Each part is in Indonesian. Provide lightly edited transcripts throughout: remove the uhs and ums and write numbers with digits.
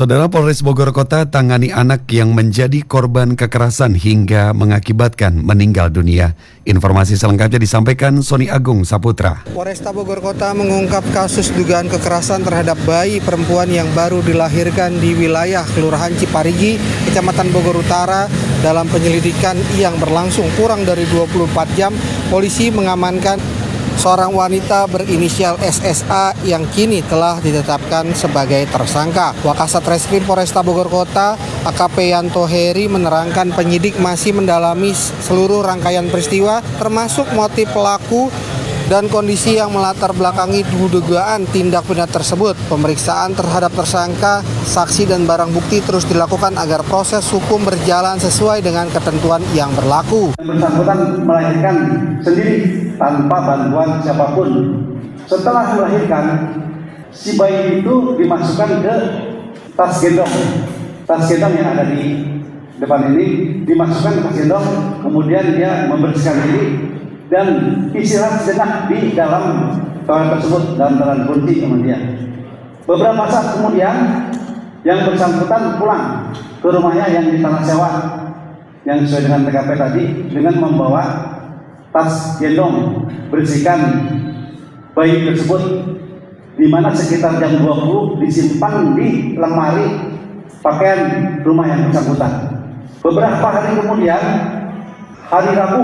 Saudara, Polres Bogor Kota tangani anak yang menjadi korban kekerasan hingga mengakibatkan meninggal dunia. Informasi selengkapnya disampaikan Sony Agung Saputra. Polresta Bogor Kota mengungkap kasus dugaan kekerasan terhadap bayi perempuan yang baru dilahirkan di wilayah Kelurahan Ciparigi, Kecamatan Bogor Utara. Dalam penyelidikan yang berlangsung kurang dari 24 jam, polisi mengamankan seorang wanita berinisial SSA yang kini telah ditetapkan sebagai tersangka. Wakasat Reskrim Polresta Bogor Kota, AKP Yanto Heri menerangkan penyidik masih mendalami seluruh rangkaian peristiwa termasuk motif pelaku dan kondisi yang melatar belakangi dugaan tindak pidana tersebut. Pemeriksaan terhadap tersangka, saksi dan barang bukti terus dilakukan agar proses hukum berjalan sesuai dengan ketentuan yang berlaku. Yang bersangkutan melahirkan sendiri tanpa bantuan siapapun. Setelah melahirkan, si bayi itu dimasukkan ke tas gendong. Tas gendong yang ada di depan ini dimasukkan ke tas gendong, kemudian dia membersihkan diri dan istirahat sejenak di dalam toilet tersebut dalam keadaan kunci kemudian. Beberapa saat kemudian yang bersangkutan pulang ke rumahnya yang di tanah sewa yang sesuai dengan TKP tadi dengan membawa tas gendong bersihkan bayi tersebut, di mana sekitar jam 20 disimpan di lemari pakaian rumah yang bersangkutan. Beberapa hari kemudian, hari Rabu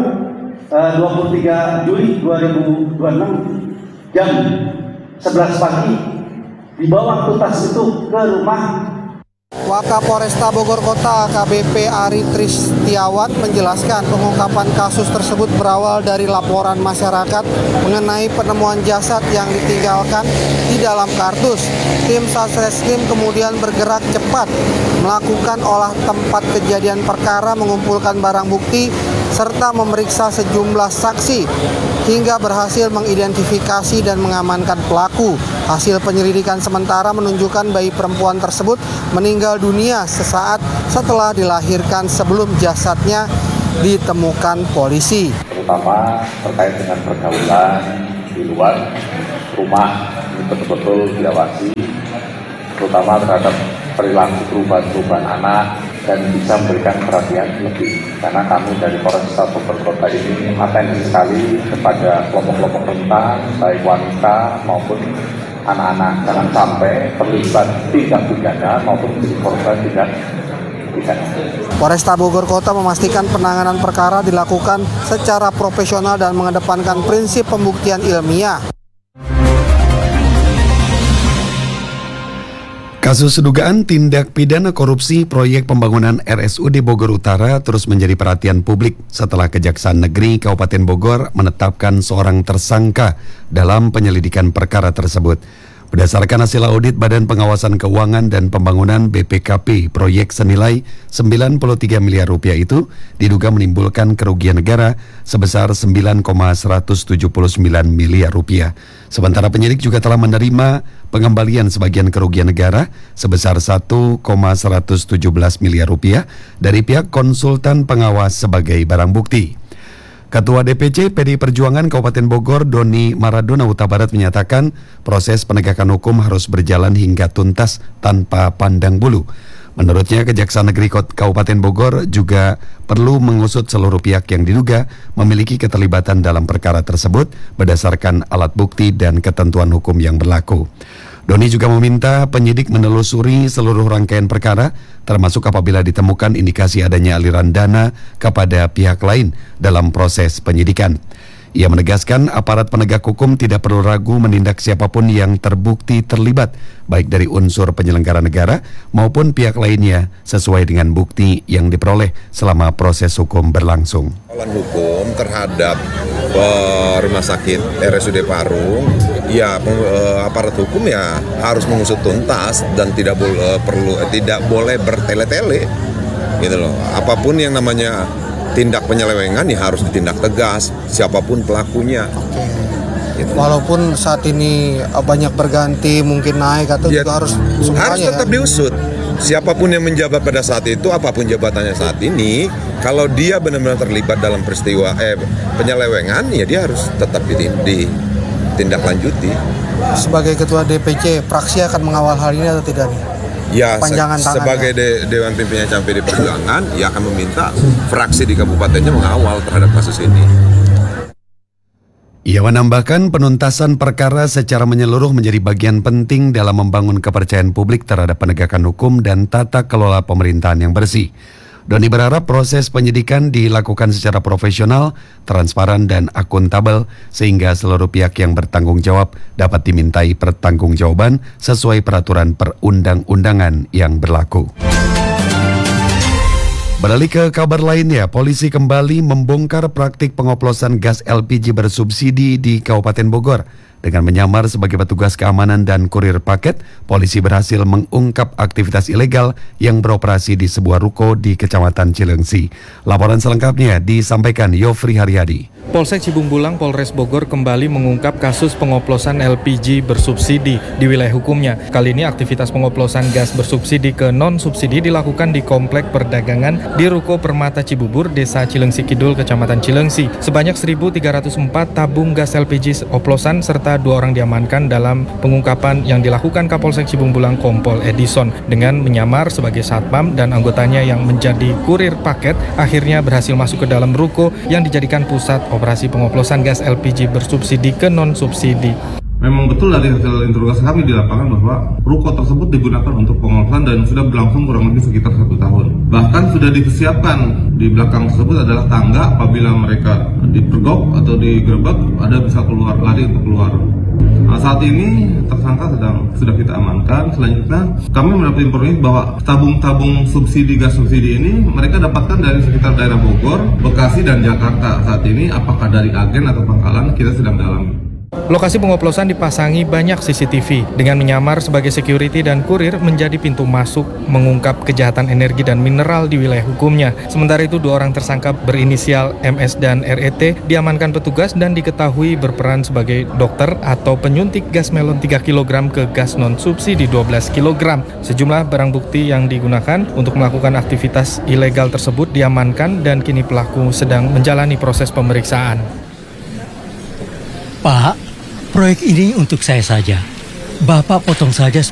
23 Juli 2026 jam 11 pagi dibawa tas itu ke rumah. Wakapolresta Bogor Kota AKBP Ari Tristiawan menjelaskan pengungkapan kasus tersebut berawal dari laporan masyarakat mengenai penemuan jasad yang ditinggalkan di dalam kardus. Tim Satreskrim kemudian bergerak cepat melakukan olah tempat kejadian perkara, mengumpulkan barang bukti serta memeriksa sejumlah saksi hingga berhasil mengidentifikasi dan mengamankan pelaku. Hasil penyelidikan sementara menunjukkan bayi perempuan tersebut meninggal dunia sesaat setelah dilahirkan sebelum jasadnya ditemukan polisi. Terutama terkait dengan pergaulan di luar rumah, ini betul-betul diawasi, terutama terhadap perilaku perubahan anak dan bisa memberikan perhatian lebih. Karena kami dari Polresta Bogor Kota ini atensi sekali kepada kelompok-kelompok rentan, baik wanita maupun anak-anak, jangan sampai terlibat tindak pidana maupun menjadi korban tindak pidana. Polresta Bogor Kota memastikan penanganan perkara dilakukan secara profesional dan mengedepankan prinsip pembuktian ilmiah. Kasus dugaan tindak pidana korupsi proyek pembangunan RSUD Bogor Utara terus menjadi perhatian publik setelah Kejaksaan Negeri Kabupaten Bogor menetapkan seorang tersangka dalam penyelidikan perkara tersebut. Berdasarkan hasil audit Badan Pengawasan Keuangan dan Pembangunan BPKP, proyek senilai 93 miliar rupiah itu diduga menimbulkan kerugian negara sebesar 9,179 miliar rupiah. Sementara penyidik juga telah menerima pengembalian sebagian kerugian negara sebesar 1,117 miliar rupiah dari pihak konsultan pengawas sebagai barang bukti. Ketua DPC PDI Perjuangan Kabupaten Bogor, Doni Maradona Huta Barat menyatakan proses penegakan hukum harus berjalan hingga tuntas tanpa pandang bulu. Menurutnya, Kejaksaan Negeri Kabupaten Bogor juga perlu mengusut seluruh pihak yang diduga memiliki keterlibatan dalam perkara tersebut berdasarkan alat bukti dan ketentuan hukum yang berlaku. Doni juga meminta penyidik menelusuri seluruh rangkaian perkara, termasuk apabila ditemukan indikasi adanya aliran dana kepada pihak lain dalam proses penyidikan. Ia menegaskan aparat penegak hukum tidak perlu ragu menindak siapapun yang terbukti terlibat, baik dari unsur penyelenggara negara maupun pihak lainnya, sesuai dengan bukti yang diperoleh selama proses hukum berlangsung. Hukum terhadap rumah sakit RSUD Parung, ya aparat hukum ya harus mengusut tuntas dan tidak boleh bertele-tele, gitu loh. Apapun yang namanya tindak penyelewengan ya harus ditindak tegas siapapun pelakunya. Gitu. Walaupun saat ini banyak berganti, mungkin naik atau ya, juga harus tetap diusut. Siapapun yang menjabat pada saat itu, apapun jabatannya saat ini, kalau dia benar-benar terlibat dalam peristiwa penyelewengan, ya dia harus tetap ditindaklanjuti. Sebagai Ketua DPC, fraksi akan mengawal hal ini atau tidak nih? Ya, Panjangan tangan sebagai Dewan Pimpinan Cabang PDI Perjuangan, ia akan meminta fraksi di kabupatennya mengawal terhadap kasus ini. Ia menambahkan penuntasan perkara secara menyeluruh menjadi bagian penting dalam membangun kepercayaan publik terhadap penegakan hukum dan tata kelola pemerintahan yang bersih. Doni berharap proses penyidikan dilakukan secara profesional, transparan, dan akuntabel sehingga seluruh pihak yang bertanggung jawab dapat dimintai pertanggungjawaban sesuai peraturan perundang-undangan yang berlaku. Beralih ke kabar lainnya, polisi kembali membongkar praktik pengoplosan gas LPG bersubsidi di Kabupaten Bogor. Dengan menyamar sebagai petugas keamanan dan kurir paket, polisi berhasil mengungkap aktivitas ilegal yang beroperasi di sebuah ruko di Kecamatan Cileungsi. Laporan selengkapnya disampaikan Yofri Haryadi. Polsek Cibungbulang Polres Bogor kembali mengungkap kasus pengoplosan LPG bersubsidi di wilayah hukumnya. Kali ini aktivitas pengoplosan gas bersubsidi ke non-subsidi dilakukan di Komplek Perdagangan di Ruko Permata Cibubur, Desa Cileungsi Kidul, Kecamatan Cileungsi. Sebanyak 1.304 tabung gas LPG oplosan serta 2 orang diamankan dalam pengungkapan yang dilakukan Kapolsek Cibungbulang Kompol Edison. Dengan menyamar sebagai satpam dan anggotanya yang menjadi kurir paket, akhirnya berhasil masuk ke dalam ruko yang dijadikan pusat operasi pengoplosan gas LPG bersubsidi ke non-subsidi. Memang betul dari hasil interogasi kami di lapangan bahwa ruko tersebut digunakan untuk pengoplosan dan sudah berlangsung kurang lebih sekitar 1 tahun. Bahkan sudah dipersiapkan di belakang tersebut adalah tangga apabila mereka dipergok atau digerebek ada bisa keluar, lari untuk keluar. Nah, saat ini tersangka sudah kita amankan. Selanjutnya kami mendapat informasi bahwa tabung-tabung subsidi gas subsidi ini mereka dapatkan dari sekitar daerah Bogor, Bekasi, dan Jakarta. Saat ini apakah dari agen atau pangkalan kita sedang dalami. Lokasi pengoplosan dipasangi banyak CCTV dengan menyamar sebagai security dan kurir menjadi pintu masuk mengungkap kejahatan energi dan mineral di wilayah hukumnya. Sementara itu 2 orang tersangka berinisial MS dan RET diamankan petugas dan diketahui berperan sebagai dokter atau penyuntik gas melon 3 kg ke gas non-subsidi 12 kg. Sejumlah barang bukti yang digunakan untuk melakukan aktivitas ilegal tersebut diamankan dan kini pelaku sedang menjalani proses pemeriksaan. Pak, proyek ini untuk saya saja. Bapak potong saja 10